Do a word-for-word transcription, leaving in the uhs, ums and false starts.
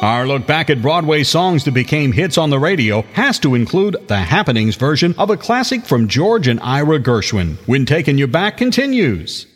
Our look back at Broadway songs that became hits on the radio has to include the Happenings version of a classic from George and Ira Gershwin. When Taking You Back continues.